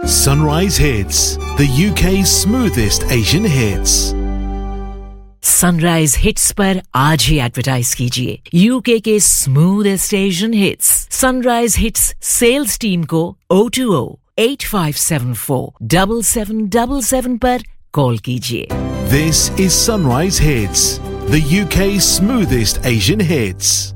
Sunrise Hits, the UK's smoothest Asian hits. Sunrise hits पर आज ही advertise कीजिए UK के smoothest Asian hits. Sunrise hits sales team को 020-8574-7777 पर कॉल कीजिए। This is Sunrise Hits, the UK's smoothest Asian hits.